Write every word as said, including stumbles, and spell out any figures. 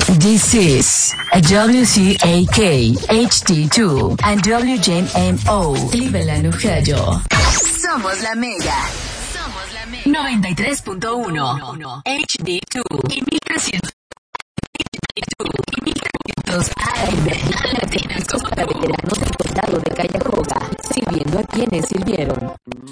This is a W C A K H D two and W J M O Cleveland, Ohio. Somos la Mega. Somos la Mega. noventa y tres punto uno H D dos y mil trescientos H D dos y mil trescientos A M. Latinas para veteranos del condado de Cuyahoga, sirviendo a quienes sirvieron.